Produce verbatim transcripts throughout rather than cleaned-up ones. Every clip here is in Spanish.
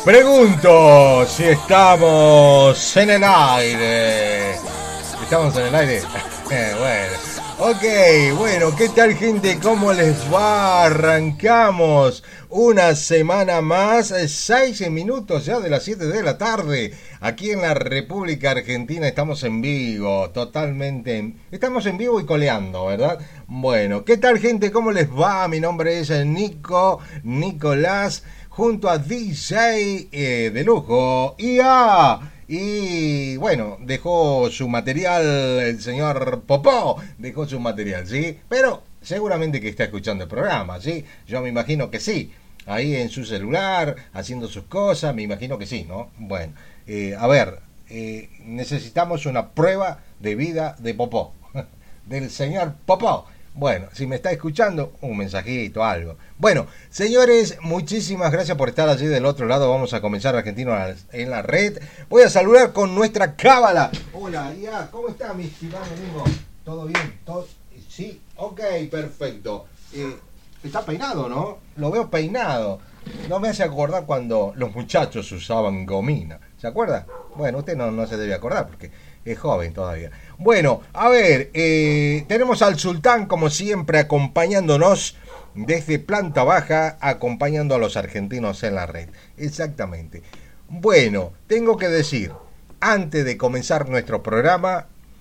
Pregunto si estamos en el aire. ¿Estamos en el aire? Bueno. Ok, bueno, ¿qué tal, gente? ¿Cómo les va? Arrancamos una semana más, seis minutos ya de las siete de la tarde. Aquí en la República Argentina estamos en vivo, totalmente. En... Estamos en vivo y coleando, ¿verdad? Bueno, ¿qué tal, gente? ¿Cómo les va? Mi nombre es Nico, Nicolás, junto a D J eh, de lujo y a... Y bueno, dejó su material el señor Popó, dejó su material, ¿sí? Pero seguramente que está escuchando el programa, ¿sí? Yo me imagino que sí, ahí en su celular, haciendo sus cosas, me imagino que sí, ¿no? Bueno, eh, a ver, eh, necesitamos una prueba de vida de Popó, del señor Popó. Bueno, si me está escuchando, un mensajito, algo. Bueno, señores, muchísimas gracias por estar allí del otro lado. Vamos a comenzar Argentino en la red. Voy a saludar con nuestra cábala. Hola, ya, ¿cómo está mi estimado amigo? ¿Todo bien? ¿Todo? Sí, ok, perfecto. Eh, está peinado, ¿no? Lo veo peinado. No me hace acordar cuando los muchachos usaban gomina. ¿Se acuerda? Bueno, usted no, no se debe acordar porque es joven todavía. Bueno, a ver, eh, tenemos al Sultán como siempre acompañándonos desde planta baja, acompañando a los argentinos en la red. Exactamente. Bueno, tengo que decir, antes de comenzar nuestro programa,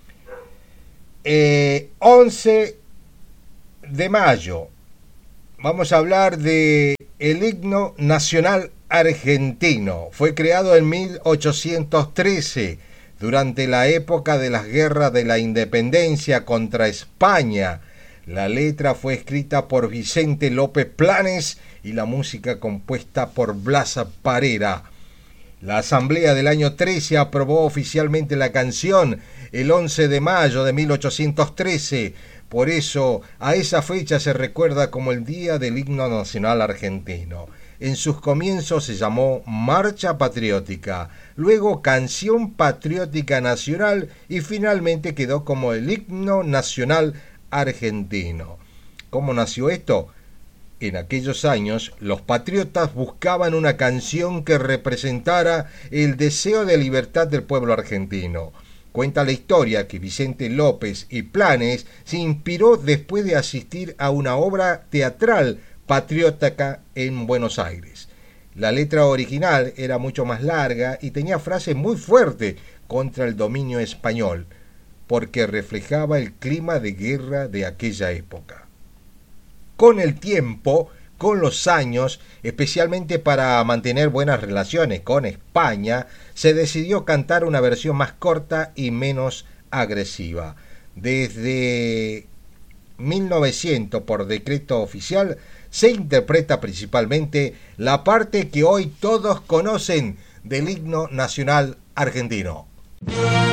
eh, once de mayo, vamos a hablar de el himno nacional argentino. Fue creado en mil ochocientos trece. Durante la época de las guerras de la independencia contra España. La letra fue escrita por Vicente López Planes y la música compuesta por Blas Parera. La Asamblea del año trece aprobó oficialmente la canción el once de mayo de mil ochocientos trece. Por eso, a esa fecha se recuerda como el Día del Himno Nacional Argentino. En sus comienzos se llamó Marcha Patriótica, luego Canción Patriótica Nacional y finalmente quedó como el Himno Nacional Argentino. ¿Cómo nació esto? En aquellos años, los patriotas buscaban una canción que representara el deseo de libertad del pueblo argentino. Cuenta la historia que Vicente López y Planes se inspiró después de asistir a una obra teatral patriótica en Buenos Aires. La letra original era mucho más larga y tenía frases muy fuertes contra el dominio español, porque reflejaba el clima de guerra de aquella época. Con el tiempo, con los años, especialmente para mantener buenas relaciones con España, se decidió cantar una versión más corta y menos agresiva. Desde mil novecientos, por decreto oficial, se interpreta principalmente la parte que hoy todos conocen del himno nacional argentino.